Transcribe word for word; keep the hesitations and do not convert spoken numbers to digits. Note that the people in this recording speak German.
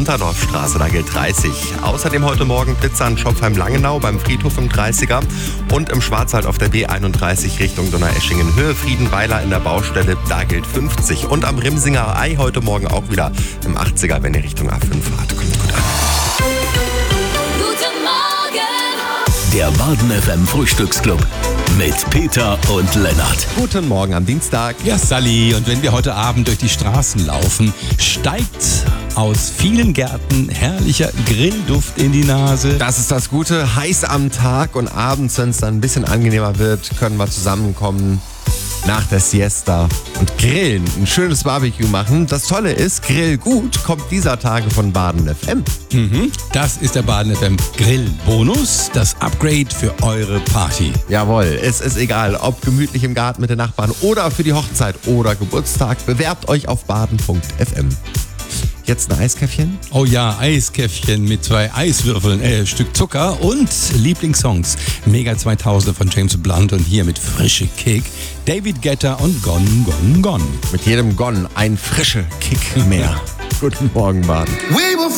Unterdorfstraße, da gilt dreißig. Außerdem heute Morgen Blitzer in Schopfheim-Langenau beim Friedhof im dreißiger und im Schwarzwald auf der B einunddreißig Richtung Donaueschingen Höhe Friedenweiler in der Baustelle, da gilt fünfzig. Und am Rimsinger Ei heute Morgen auch wieder im achtziger, wenn ihr Richtung A fünf fahrt. Kommt gut an. Guten Morgen! Der Baden F M Frühstücksclub mit Peter und Lennart. Guten Morgen am Dienstag. Ja, Sally, und wenn wir heute Abend durch die Straßen laufen, steigt aus vielen Gärten herrlicher Grillduft in die Nase. Das ist das Gute. Heiß am Tag und abends, wenn es dann ein bisschen angenehmer wird, können wir zusammenkommen nach der Siesta und grillen, ein schönes Barbecue machen. Das Tolle ist, Grill gut kommt dieser Tage von Baden F M. Mhm, das ist der Baden F M Grillbonus, das Upgrade für eure Party. Jawohl, es ist egal, ob gemütlich im Garten mit den Nachbarn oder für die Hochzeit oder Geburtstag. Bewerbt euch auf baden punkt f m. Jetzt ein Eiskäffchen? Oh ja, Eiskäffchen mit zwei Eiswürfeln, äh, Stück Zucker und Lieblingssongs. Mega zweitausend von James Blunt und hier mit frische Kick, David Guetta und Gone, Gone, Gone. Mit jedem Gon ein frischer Kick mehr. Guten Morgen, Baden.